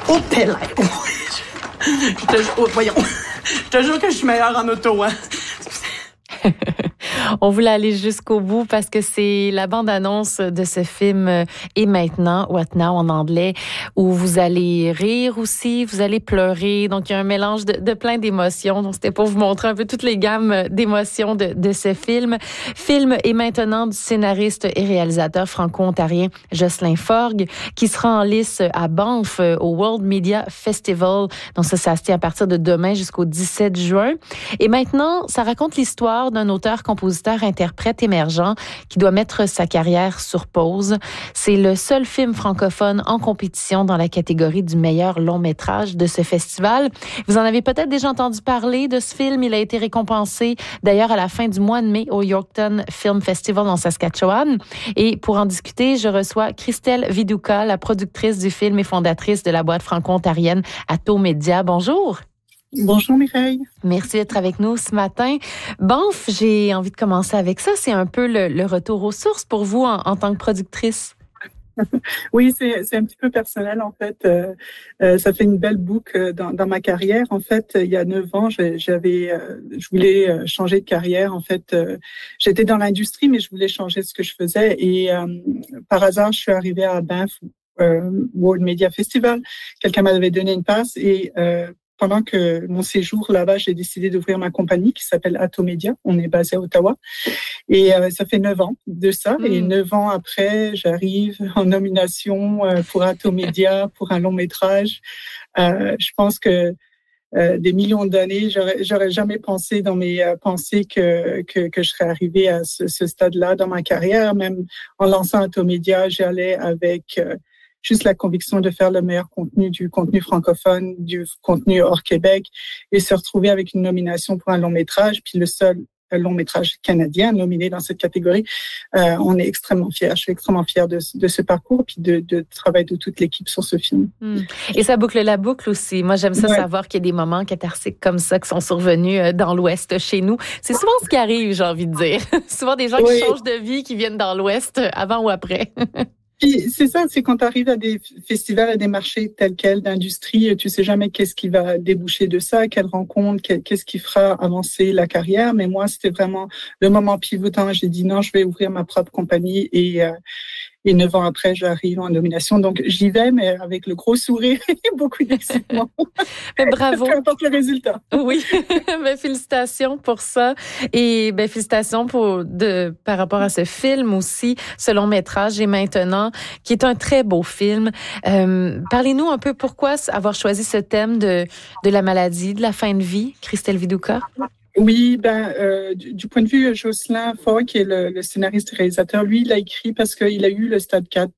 Oh, t'es là. Voyons. Je te jure que je suis meilleure en auto, hein. On voulait aller jusqu'au bout parce que c'est la bande-annonce de ce film Et maintenant, What Now en anglais, où vous allez rire aussi, vous allez pleurer. Donc, il y a un mélange de plein d'émotions. Donc, c'était pour vous montrer un peu toutes les gammes d'émotions de ce film. Film Et maintenant du scénariste et réalisateur franco-ontarien Jocelyn Forgue, qui sera en lice à Banff au World Media Festival. Donc, ça se tient à partir de demain jusqu'au 17 juin. Et maintenant, ça raconte l'histoire d'un auteur-compositeur-interprète émergent qui doit mettre sa carrière sur pause. C'est le seul film francophone en compétition dans la catégorie du meilleur long-métrage de ce festival. Vous en avez peut-être déjà entendu parler de ce film. Il a été récompensé d'ailleurs à la fin du mois de mai au Yorkton Film Festival en Saskatchewan. Et pour en discuter, je reçois Christelle Viduka, la productrice du film et fondatrice de la boîte franco-ontarienne Atomédia. Bonjour. Bonjour Mireille. Merci d'être avec nous ce matin. Banff, j'ai envie de commencer avec ça. C'est un peu le retour aux sources pour vous en tant que productrice. Oui, c'est un petit peu personnel en fait. Ça fait une belle boucle dans ma carrière. En fait, il y a 9 ans, je voulais changer de carrière. En fait, j'étais dans l'industrie, mais je voulais changer ce que je faisais. Et par hasard, je suis arrivée à Banff World Media Festival. Quelqu'un m'avait donné une passe et pendant que mon séjour là-bas, j'ai décidé d'ouvrir ma compagnie qui s'appelle Atomédia. On est basé à Ottawa. Et ça fait 9 ans de ça. Et 9 ans après, j'arrive en nomination pour Atomédia, pour un long métrage. Je pense que des millions d'années, j'aurais jamais pensé dans mes pensées que je serais arrivée à ce stade-là dans ma carrière. Même en lançant Atomédia, j'allais avec juste la conviction de faire le meilleur contenu, du contenu francophone, du contenu hors Québec, et se retrouver avec une nomination pour un long métrage, puis le seul long métrage canadien nominé dans cette catégorie. On est extrêmement fiers. Je suis extrêmement fière de ce parcours, puis de travail de toute l'équipe sur ce film. Et ça boucle la boucle aussi. Moi, j'aime ça savoir qu'il y a des moments catharsiques comme ça qui sont survenus dans l'Ouest chez nous. C'est souvent ce qui arrive, j'ai envie de dire. Souvent des gens qui changent de vie, qui viennent dans l'Ouest avant ou après. Puis c'est ça, c'est quand tu arrives à des festivals, à des marchés tels quels d'industrie, tu sais jamais qu'est-ce qui va déboucher de ça, quelle rencontre, qu'est-ce qui fera avancer la carrière. Mais moi, c'était vraiment le moment pivotant. J'ai dit non, je vais ouvrir ma propre compagnie et 9 ans après, j'arrive en nomination. Donc, j'y vais, mais avec le gros sourire et beaucoup d'excitement. Bravo. Peu importe le résultat. Oui. Félicitations pour ça. Et félicitations par rapport à ce film aussi, ce long métrage Et maintenant, qui est un très beau film. Parlez-nous un peu pourquoi avoir choisi ce thème de la maladie, de la fin de vie, Christelle Viduka. Oui, du point de vue Jocelyn Forgue, qui est le scénariste et réalisateur, lui, il a écrit parce qu'il a eu le stade 4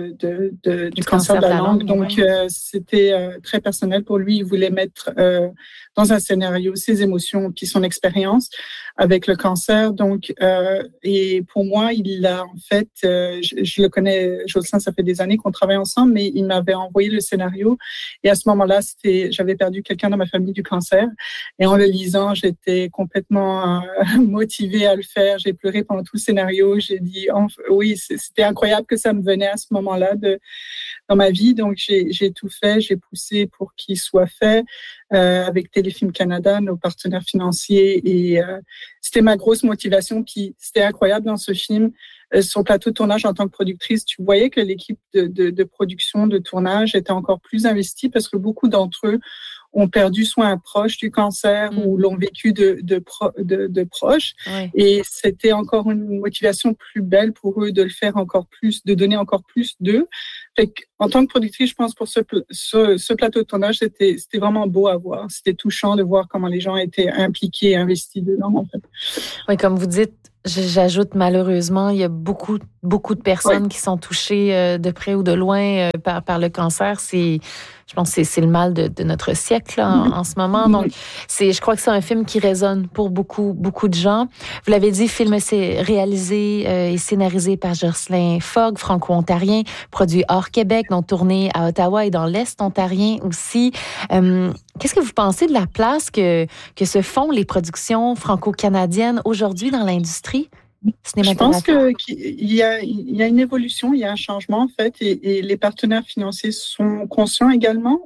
du cancer de la langue. Donc, c'était très personnel pour lui. Il voulait mettre dans un scénario ses émotions puis son expérience avec le cancer. Donc, et pour moi, il a en fait, je le connais, Jocelyn, ça fait des années qu'on travaille ensemble, mais il m'avait envoyé le scénario. Et à ce moment-là, j'avais perdu quelqu'un dans ma famille du cancer. Et en le lisant, j'étais complètement motivée à le faire. J'ai pleuré pendant tout le scénario. J'ai dit, oui, c'était incroyable que ça me venait à ce moment-là dans ma vie. Donc, j'ai tout fait. J'ai poussé pour qu'il soit fait avec Téléfilm Canada, nos partenaires financiers. Et c'était ma grosse motivation. Puis, c'était incroyable dans ce film. Sur le plateau de tournage, en tant que productrice, tu voyais que l'équipe de production, de tournage était encore plus investie parce que beaucoup d'entre eux ont perdu soit un proche du cancer ou l'ont vécu de proches. Ouais. Et c'était encore une motivation plus belle pour eux de le faire encore plus, de donner encore plus d'eux. Fait qu'en tant que productrice, je pense pour ce plateau de tournage, c'était vraiment beau à voir. C'était touchant de voir comment les gens étaient impliqués et investis dedans, en fait. Oui, comme vous dites, j'ajoute malheureusement, il y a beaucoup de personnes qui sont touchées de près ou de loin par le cancer. Je pense que c'est le mal de notre siècle là, en ce moment. Donc, je crois que c'est un film qui résonne pour beaucoup de gens. Vous l'avez dit, film réalisé et scénarisé par Jocelyn Forgue, franco-ontarien, produit hors Québec, donc tourné à Ottawa et dans l'Est ontarien aussi. Qu'est-ce que vous pensez de la place que se font les productions franco-canadiennes aujourd'hui dans l'industrie? pense qu'il y a une évolution, il y a un changement en fait, et les partenaires financiers sont conscients également.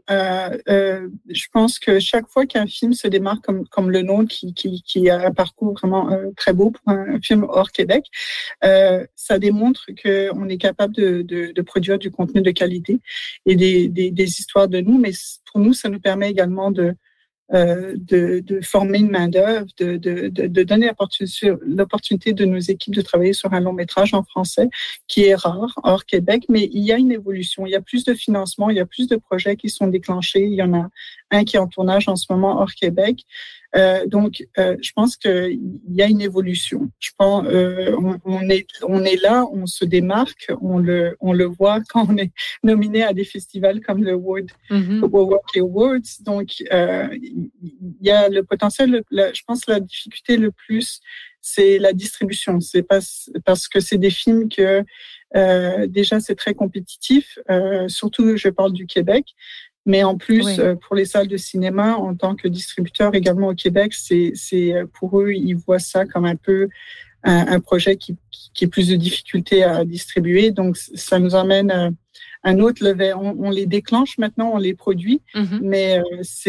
Je pense que chaque fois qu'un film se démarre comme le nôtre, qui a un parcours vraiment très beau pour un film hors Québec, ça démontre qu'on est capable de produire du contenu de qualité et des histoires de nous, mais pour nous, ça nous permet également de former une main-d'œuvre, de donner l'opportunité de nos équipes de travailler sur un long métrage en français, qui est rare hors Québec, mais il y a une évolution. Il y a plus de financement, il y a plus de projets qui sont déclenchés. Il y en a un qui est en tournage en ce moment hors Québec. Donc, je pense qu'il y a une évolution. Je pense, on est là, on se démarque, on le voit quand on est nominé à des festivals comme le Milwaukee Awards. Donc, il y a le potentiel. Je pense que la difficulté le plus, c'est la distribution. C'est parce que c'est des films que déjà c'est très compétitif. Surtout, je parle du Québec. Mais en plus, pour les salles de cinéma, en tant que distributeur également au Québec, c'est pour eux, ils voient ça comme un peu un projet qui est plus de difficulté à distribuer. Donc, ça nous emmène un autre level. On les déclenche maintenant, on les produit, mais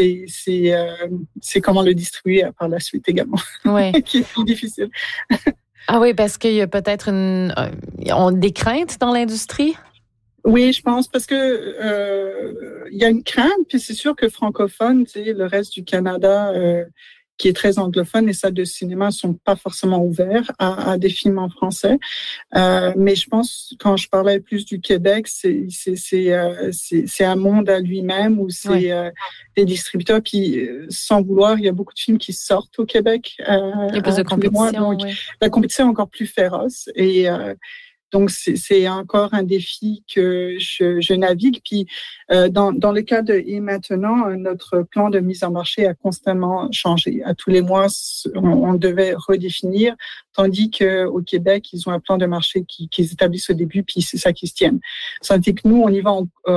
c'est comment le distribuer par la suite également, qui est plus difficile. Ah oui, parce qu'il y a peut-être des craintes dans l'industrie? Oui, je pense, parce que il y a une crainte, puis c'est sûr que francophone, tu sais, le reste du Canada qui est très anglophone, les salles de cinéma sont pas forcément ouvertes à des films en français. Mais je pense, quand je parlais plus du Québec, c'est un monde à lui-même où c'est des distributeurs. Puis sans vouloir, il y a beaucoup de films qui sortent au Québec. Il y a plus de compétition. Donc la compétition est encore plus féroce et donc, c'est encore un défi que je navigue. Puis, dans le cas de Et maintenant, notre plan de mise en marché a constamment changé. À tous les mois, on devait redéfinir, tandis qu'au Québec, ils ont un plan de marché qu'ils établissent au début, puis c'est ça qui se tienne. Tandis que nous, on y va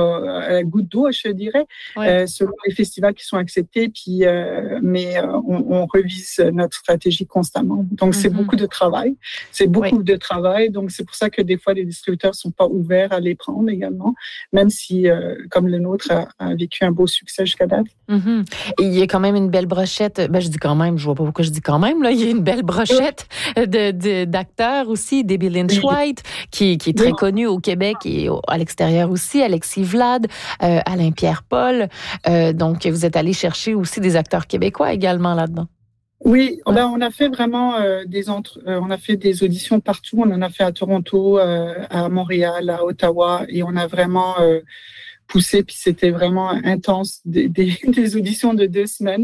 à la goutte d'eau, je dirais, selon les festivals qui sont acceptés, puis, mais on revise notre stratégie constamment. Donc, c'est beaucoup de travail. C'est beaucoup de travail. Donc, c'est pour ça que des fois, les distributeurs sont pas ouverts à les prendre également, même si, comme le nôtre, a vécu un beau succès jusqu'à date. Et il y a quand même une belle brochette. Ben, je dis quand même, je vois pas pourquoi je dis quand même, là. Il y a une belle brochette d'acteurs aussi. Debbie Lynch White, qui est très connue au Québec et à l'extérieur aussi. Alexis Vlad, Alain-Pierre Paul. Donc, vous êtes allé chercher aussi des acteurs québécois également là-dedans. Oui, ben on a fait vraiment on a fait des auditions partout. On en a fait à Toronto, à Montréal, à Ottawa, et on a vraiment poussé. Puis c'était vraiment intense, des auditions de 2 semaines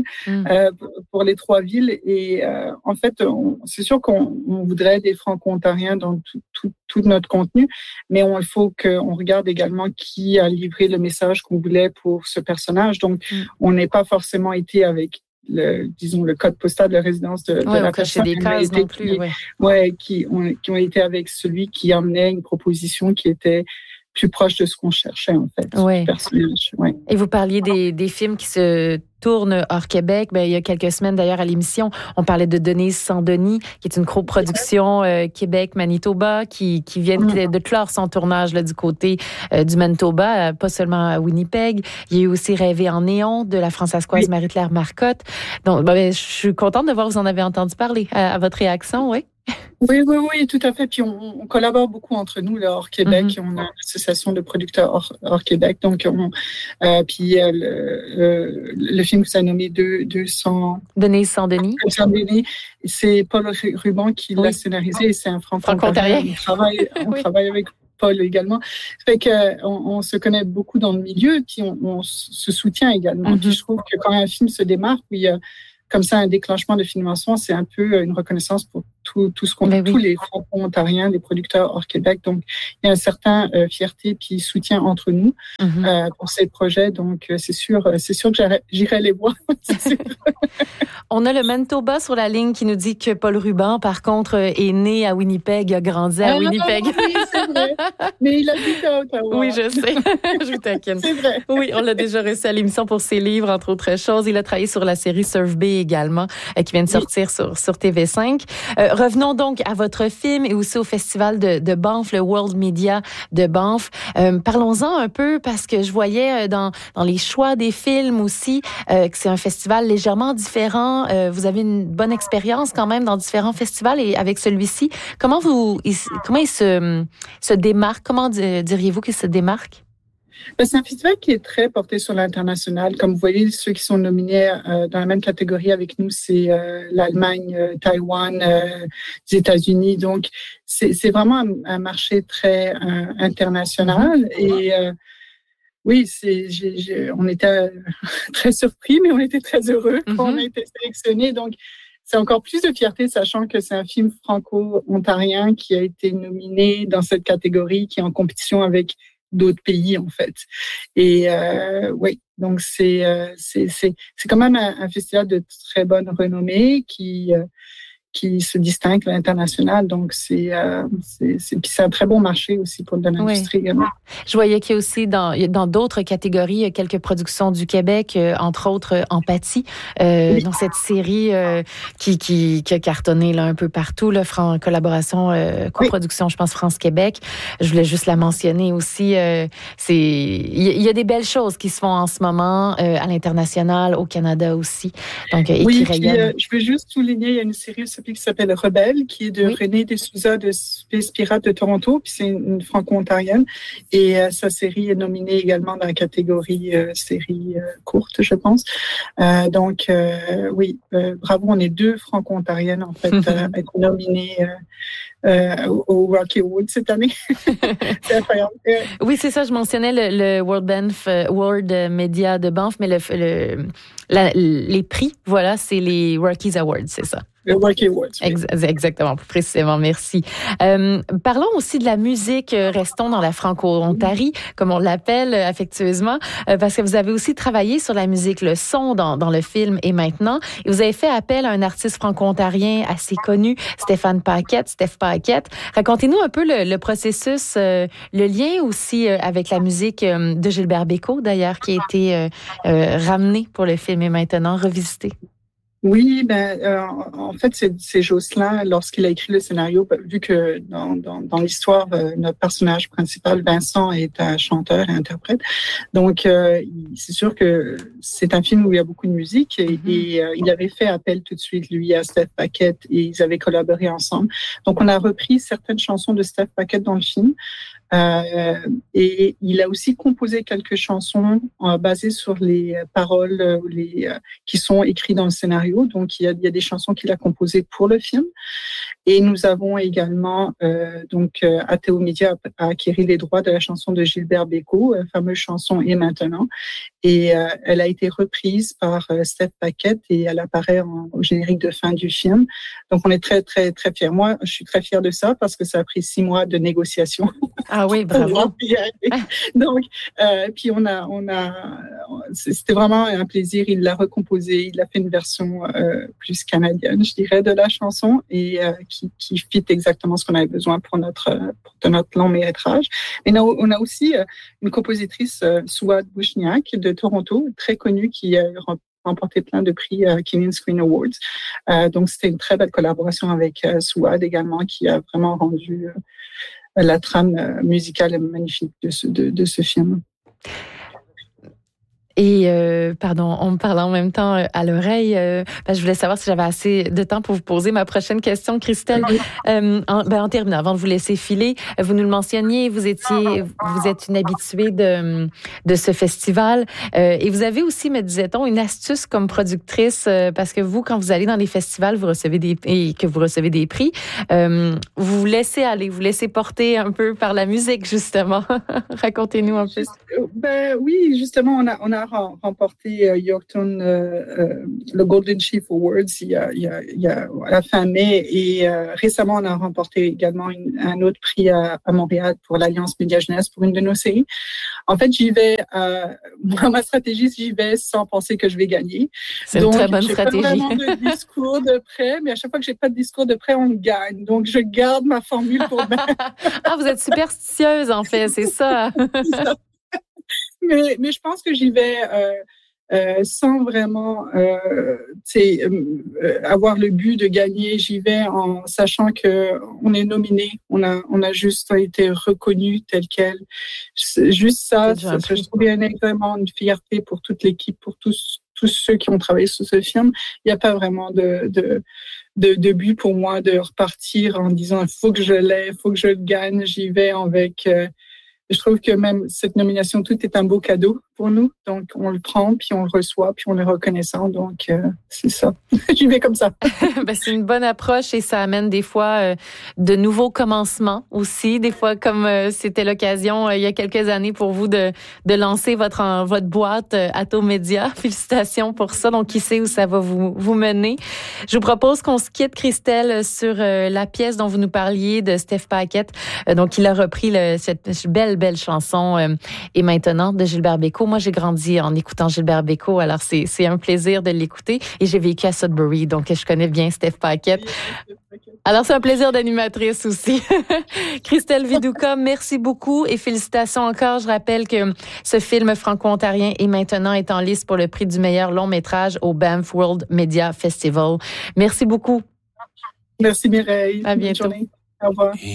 pour les 3 villes. Et en fait, c'est sûr qu'on voudrait des Franco-Ontariens dans tout notre contenu, mais il faut qu'on regarde également qui a livré le message qu'on voulait pour ce personnage. Donc, on n'est pas forcément été avec le code postal de la résidence de la personne. Des cases non plus, qui ont été avec celui qui emmenait une proposition qui était plus proche de ce qu'on cherchait, en fait. Personnage. Et vous parliez des films qui se tournent hors Québec. Ben, il y a quelques semaines, d'ailleurs, à l'émission, on parlait de Denise Sans-Denis, qui est une coproduction Québec-Manitoba, qui vient de clore son tournage là, du côté du Manitoba, pas seulement à Winnipeg. Il y a eu aussi Rêver en néon de la Françoise Marie-Claire Marcotte. Donc, je suis contente de voir que vous en avez entendu parler à votre réaction, oui. Oui, tout à fait. Puis on collabore beaucoup entre nous là, hors Québec. On a l'association de producteurs hors Québec. Donc, puis le film que vous avez nommé Denise Sans-Denis. C'est Paul Ruban qui l'a scénarisé et c'est un franco-ontarien. On travaille avec Paul également. Ça fait qu'on se connaît beaucoup dans le milieu, puis on se soutient également. Puis je trouve que quand un film se démarque, oui, comme ça, un déclenchement de financement, c'est un peu une reconnaissance pour tous les franco-ontariens, les producteurs hors Québec. Donc, il y a un certain fierté puis soutien entre nous pour ces projets. Donc, c'est sûr que j'irai les voir. On a le Manitoba sur la ligne qui nous dit que Paul Ruban, par contre, est né à Winnipeg, a grandi à Winnipeg. Oui, c'est vrai. Mais il habite à Ottawa. Oui, je sais. Je vous taquine. C'est vrai. Oui, on l'a déjà reçu à l'émission pour ses livres, entre autres choses. Il a travaillé sur la série Surf Bay également, qui vient de sortir sur TV5. Revenons donc à votre film et aussi au festival de Banff, le World Media de Banff. Parlons-en un peu parce que je voyais dans les choix des films aussi que c'est un festival légèrement différent. Vous avez une bonne expérience quand même dans différents festivals et avec celui-ci, comment il se démarque? Comment diriez-vous qu'il se démarque? C'est un festival qui est très porté sur l'international. Comme vous voyez, ceux qui sont nominés dans la même catégorie avec nous, c'est l'Allemagne, Taïwan, les États-Unis. Donc, c'est vraiment un marché très international. Et oui, on était très surpris, mais on était très heureux quand on a été sélectionnés. Donc, c'est encore plus de fierté, sachant que c'est un film franco-ontarien qui a été nominé dans cette catégorie, qui est en compétition avec d'autres pays, en fait. Et oui, donc c'est quand même un festival de très bonne renommée qui se distingue à l'international. Donc, c'est un très bon marché aussi pour de l'industrie également. Je voyais qu'il y a aussi dans d'autres catégories quelques productions du Québec, entre autres Empathie, dans cette série qui a cartonné là, un peu partout, là, collaboration, coproduction, je pense, France-Québec. Je voulais juste la mentionner aussi. Il y a des belles choses qui se font en ce moment à l'international, au Canada aussi. Donc, oui, puis, je veux juste souligner, il y a une série qui s'appelle Rebelle, qui est de René Desouza de Space Pirate de Toronto, puis c'est une franco-ontarienne. Et sa série est nominée également dans la catégorie série courte, je pense. Donc, oui, bravo, on est 2 franco-ontariennes, en fait, à être nominées au Rocky Awards cette année. C'est incroyable. Oui, c'est ça, je mentionnais le World Media de Banff, mais les prix, voilà, c'est les Rockies Awards, c'est ça. Le Rocky Awards. Oui. Exactement, plus précisément, merci. Parlons aussi de la musique, restons dans la Franco-Ontarie, comme on l'appelle affectueusement, parce que vous avez aussi travaillé sur la musique, le son dans le film et maintenant, et vous avez fait appel à un artiste franco-ontarien assez connu, Steph Paquette. Racontez-nous un peu le processus, le lien aussi avec la musique de Gilbert Bécaud, d'ailleurs, qui a été ramené pour le film et maintenant revisité. Oui, en fait, c'est Jocelyn, lorsqu'il a écrit le scénario, vu que dans l'histoire, notre personnage principal, Vincent, est un chanteur et interprète. Donc, c'est sûr que c'est un film où il y a beaucoup de musique et il avait fait appel tout de suite, lui, à Steph Paquette et ils avaient collaboré ensemble. Donc, on a repris certaines chansons de Steph Paquette dans le film. Et il a aussi composé quelques chansons basées sur les paroles qui sont écrites dans le scénario. Donc, il y a des chansons qu'il a composées pour le film. Et nous avons également, Athéo Media a acquis les droits de la chanson de Gilbert Bécaud, la fameuse chanson Et maintenant. Et elle a été reprise par Steph Paquette et elle apparaît au générique de fin du film. Donc, on est très, très, très fiers. Moi, je suis très fière de ça parce que ça a pris 6 mois de négociation. Ah oui, bravo. Donc, puis c'était vraiment un plaisir. Il l'a recomposé, il a fait une version plus canadienne, je dirais, de la chanson et qui fit exactement ce qu'on avait besoin pour notre long métrage. Mais on a aussi une compositrice, Souad Bouchniak de Toronto, très connue, qui a remporté plein de prix Canadian Screen Awards. Donc, c'était une très belle collaboration avec Souad également, qui a vraiment rendu la trame musicale magnifique de ce film. Et, on me parlait en même temps à l'oreille, parce que je voulais savoir si j'avais assez de temps pour vous poser ma prochaine question, Christelle. En terminant, avant de vous laisser filer, vous nous le mentionniez, vous êtes une habituée de ce festival, et vous avez aussi, me disait-on, une astuce comme productrice, parce que vous, quand vous allez dans les festivals, vous recevez des prix, vous vous laissez aller, vous laissez porter un peu par la musique, justement. Racontez-nous un peu. Oui, justement, on a remporté Yorkton le Golden Chief Awards il y a à la fin mai et récemment on a remporté également un autre prix à Montréal pour l'Alliance Média Jeunesse pour une de nos séries. En fait, j'y vais, ma stratégie, j'y vais sans penser que je vais gagner. C'est une très bonne stratégie. Pas vraiment de discours de prêt, mais à chaque fois que j'ai pas de discours de prêt, on gagne. Donc, je garde ma formule pour vous êtes superstitieuse, en fait, c'est ça. Mais je pense que j'y vais sans vraiment avoir le but de gagner. J'y vais en sachant que on est nominé, on a juste été reconnu tel quel. Juste ça, je trouve vraiment une fierté pour toute l'équipe, pour tous ceux qui ont travaillé sur ce film. Il n'y a pas vraiment de but pour moi de repartir en disant il faut que je l'ai, il faut que je le gagne. J'y vais avec. Je trouve que même cette nomination, tout est un beau cadeau pour nous. Donc, on le prend, puis on le reçoit, puis on est reconnaissant. Donc, c'est ça. J'y vais comme ça. C'est une bonne approche et ça amène des fois de nouveaux commencements aussi. Des fois, comme c'était l'occasion il y a quelques années pour vous de lancer votre boîte Atomédia. Félicitations pour ça. Donc, qui sait où ça va vous mener. Je vous propose qu'on se quitte, Christelle, sur la pièce dont vous nous parliez de Steph Paquette. Donc, il a repris cette belle chanson Et maintenant de Gilbert Bécaud. Moi, j'ai grandi en écoutant Gilbert Bécaud, alors c'est un plaisir de l'écouter. Et j'ai vécu à Sudbury, donc je connais bien Steph Paquette. Alors, c'est un plaisir d'animatrice aussi. Christelle Viduka, merci beaucoup et félicitations encore. Je rappelle que ce film franco-ontarien Et maintenant est en liste pour le prix du meilleur long métrage au Banff World Media Festival. Merci beaucoup. Merci Mireille. À bientôt. Bonne journée. Au revoir.